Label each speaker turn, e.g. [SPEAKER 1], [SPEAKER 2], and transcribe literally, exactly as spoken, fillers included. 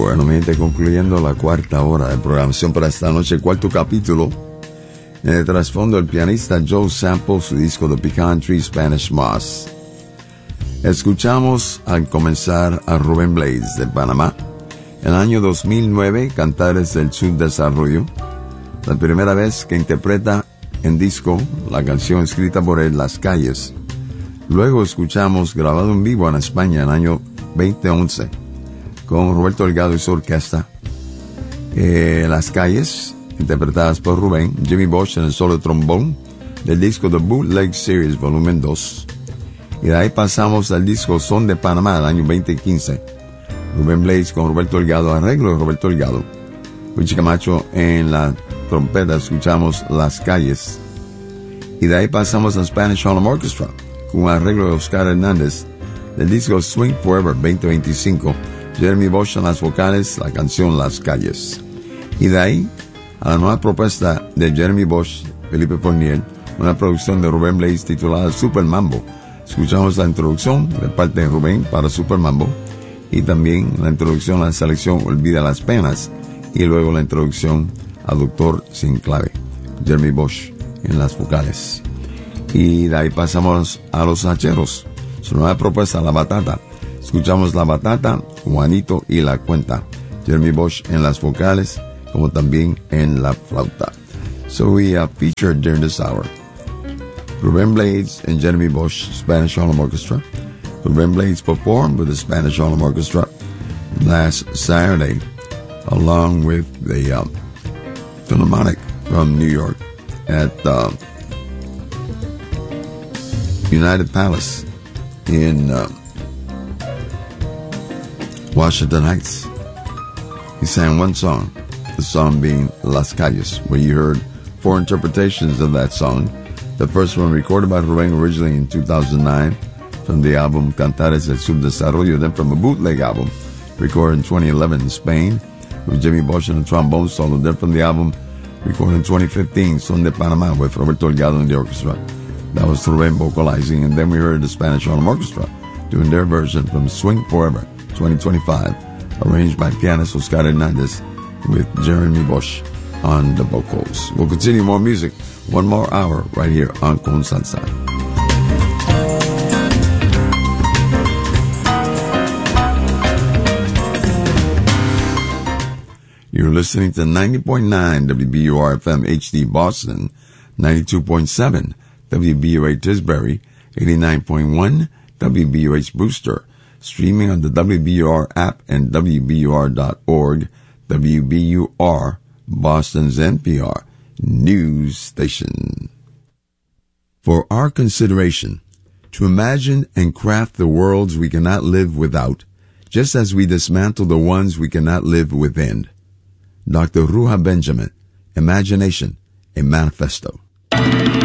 [SPEAKER 1] Bueno, mi gente, concluyendo la cuarta hora de programación para esta noche, cuarto capítulo. En el trasfondo, el pianista Joe Sample, su disco The Pecan Tree Spanish Moss. Escuchamos al comenzar a Rubén Blades de Panamá. En el año dos mil nueve, Cantares del Subdesarrollo. La primera vez que interpreta en disco la canción escrita por él, Las Calles. Luego escuchamos grabado en vivo en España en el año veinte once con Roberto Delgado y su orquesta. Eh, Las Calles, interpretadas por Rubén, Jimmy Bosch en el solo de trombón, del disco The Bootleg Series Volumen dos. Y de ahí pasamos al disco Son de Panamá del año veinte quince. Rubén Blades con Roberto Delgado, arreglo de Roberto Delgado. Richie Camacho en la trompeta, escuchamos Las Calles. Y de ahí pasamos a Spanish Harlem Orchestra, con un arreglo de Oscar Hernández, del disco Swing Forever veinte veinticinco. Jeremy Bosch en las vocales, la canción Las Calles. Y de ahí a la nueva propuesta de Jeremy Bosch, Felipe Fournier, una producción de Rubén Blades titulada Super Mambo. Escuchamos la introducción de parte de Rubén para Super Mambo, y también la introducción a la selección Olvida las Penas, y luego la introducción a Doctor Sin Clave, Jeremy Bosch en las vocales. Y de ahí pasamos a Los Hacheros, su nueva propuesta, La Batata. Escuchamos La Batata, Juanito y La Cuenta, Jeremy Bosch en las vocales, como también en la flauta. So we uh, featured during this hour Rubén Blades and Jeremy Bosch, Spanish Harlem Orchestra. Rubén Blades performed with the Spanish Harlem Orchestra last Saturday, along with the uh, Philharmonic from New York at uh, United Palace in uh, Washington Heights. He sang one song, the song being Las Calles, where you heard four interpretations of that song. The first one recorded by Rubén originally in two thousand nine from the album Cantares del Subdesarrollo, then from a bootleg album recorded in twenty eleven in Spain with Jimmy Bosch on the trombone solo, then from the album recorded in twenty fifteen, Son de Panamá, with Roberto Delgado in the orchestra. That was Rubén vocalizing, and then we heard the Spanish Harlem Orchestra doing their version from Swing Forever twenty twenty-five, arranged by pianist Oscar Hernandez with Jeremy Bosch on the vocals. We'll continue more music, one more hour right here on Con Salsa. You're listening to ninety point nine W B U R F M H D Boston, ninety-two point seven W B U H Tisbury, eighty-nine point one W B U H Brewster, streaming on the W B U R app and W B U R dot org. W B U R, Boston's N P R news station. For our consideration, to imagine and craft the worlds we cannot live without, just as we dismantle the ones we cannot live within. Doctor Ruha Benjamin, Imagination, a Manifesto.